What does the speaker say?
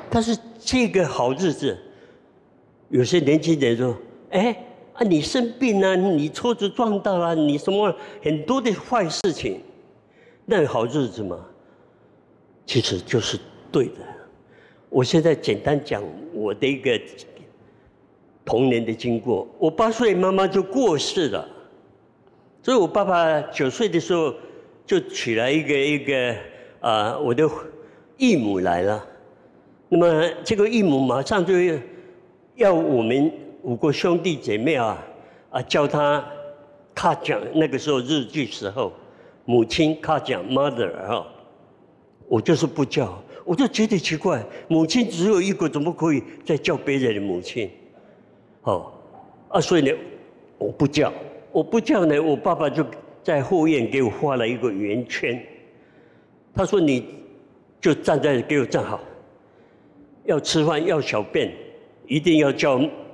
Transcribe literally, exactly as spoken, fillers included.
但是这个好日子，有些年轻人说：“哎啊，你生病了、啊，你车子撞到了、啊，你什么很多的坏事情，那好日子嘛，其实就是对的。”我现在简单讲我的一个童年的经过。我八岁，妈妈就过世了，所以我爸爸九岁的时候就娶了一个一个啊、呃，我的义母来了。那么这个义母马上就要我们五个兄弟姐妹啊啊叫他卡讲，那个时候日剧时候，母亲卡讲 mother 哈，我就是不叫。我就觉得奇怪，母亲只有一个，怎么可以再叫别人的母亲？哦，啊，所以呢，我不叫，我不叫呢，我爸爸就在后院给我画了一个圆圈。他说：“你就站在给我站好，要吃饭要小便，一定要叫